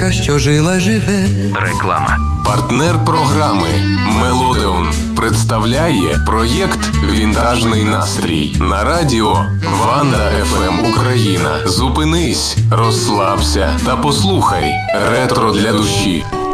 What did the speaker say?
казка, що жила, живе. Реклама. Партнер програми «Мелодеон» представляє проєкт «Вінтажний настрій» на радіо Ванда ФМ Україна. Зупинись, розслабся та послухай ретро для душі.